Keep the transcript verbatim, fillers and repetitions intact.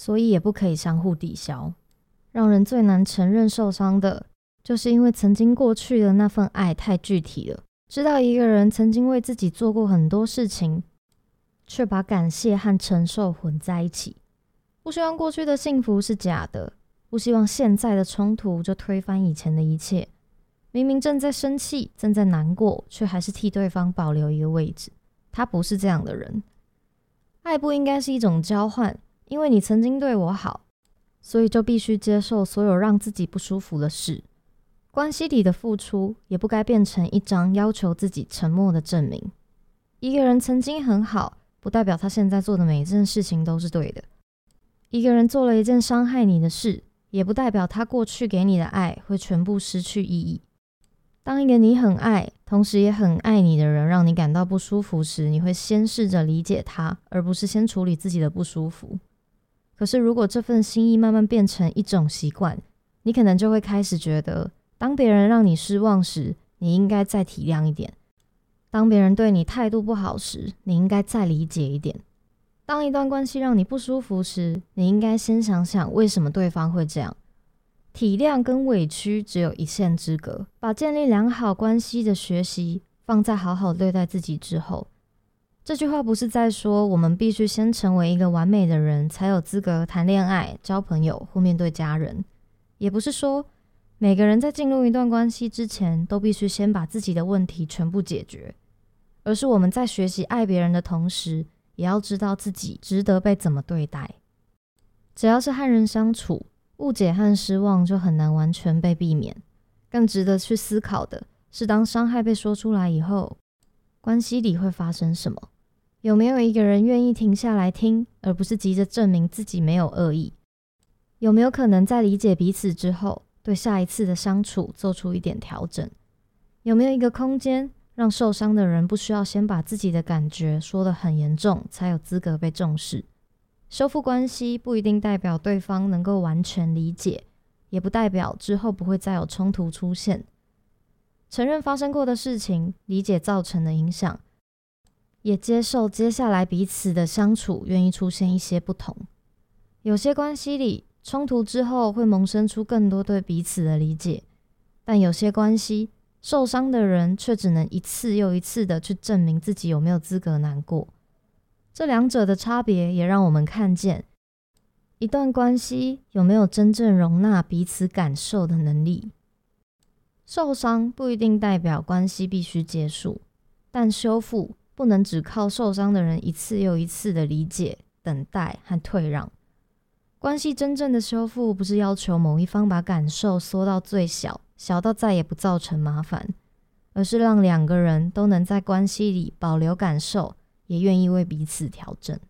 所以也不可以相互抵消。让人最难承认受伤的，就是因为曾经过去的那份爱太具体了，知道一个人曾经为自己做过很多事情，却把感谢和承受混在一起。不希望过去的幸福是假的，不希望现在的冲突就推翻以前的一切。明明正在生气，正在难过，却还是替对方保留一个位置。他不是这样的人。爱不应该是一种交换，因为你曾经对我好，所以就必须接受所有让自己不舒服的事。关系里的付出也不该变成一张要求自己沉默的证明。一个人曾经很好，不代表他现在做的每一件事情都是对的。一个人做了一件伤害你的事，也不代表他过去给你的爱会全部失去意义。当一个你很爱，同时也很爱你的人让你感到不舒服时，你会先试着理解他，而不是先处理自己的不舒服。可是如果这份心意慢慢变成一种习惯，你可能就会开始觉得，当别人让你失望时，你应该再体谅一点；当别人对你态度不好时，你应该再理解一点；当一段关系让你不舒服时，你应该先想想为什么对方会这样。体谅跟委屈只有一线之隔，把建立良好关系的学习放在好好对待自己之后。这句话不是在说我们必须先成为一个完美的人，才有资格谈恋爱、交朋友或面对家人，也不是说每个人在进入一段关系之前都必须先把自己的问题全部解决，而是我们在学习爱别人的同时，也要知道自己值得被怎么对待。只要是和人相处，误解和失望就很难完全被避免。更值得去思考的是，当伤害被说出来以后，关系里会发生什么？有没有一个人愿意停下来听，而不是急着证明自己没有恶意？有没有可能在理解彼此之后，对下一次的相处做出一点调整？有没有一个空间，让受伤的人不需要先把自己的感觉说得很严重，才有资格被重视？修复关系不一定代表对方能够完全理解，也不代表之后不会再有冲突出现。承认发生过的事情，理解造成的影响，也接受接下来彼此的相处愿意出现一些不同。有些关系里，冲突之后会萌生出更多对彼此的理解，但有些关系，受伤的人却只能一次又一次的去证明自己有没有资格难过。这两者的差别也让我们看见，一段关系有没有真正容纳彼此感受的能力。受伤不一定代表关系必须结束，但修复不能只靠受伤的人一次又一次的理解、等待和退让。关系真正的修复不是要求某一方把感受缩到最小，小到再也不造成麻烦，而是让两个人都能在关系里保留感受，也愿意为彼此调整。